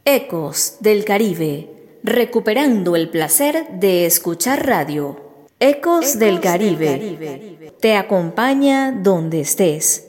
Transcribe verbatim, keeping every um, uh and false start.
Ecos del Caribe, recuperando el placer de escuchar radio. Ecos, Ecos del, Caribe, del Caribe te acompaña donde estés.